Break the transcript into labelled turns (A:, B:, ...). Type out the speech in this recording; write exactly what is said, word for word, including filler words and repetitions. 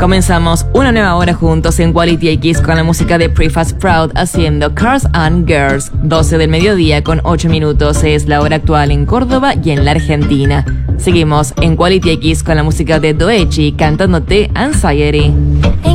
A: Comenzamos una nueva hora juntos en Quality X con la música de Prefast Proud haciendo Cars and Girls. doce del mediodía con ocho minutos es la hora actual en Córdoba y en la Argentina. Seguimos en Quality X con la música de Doechi cantándote Anxiety.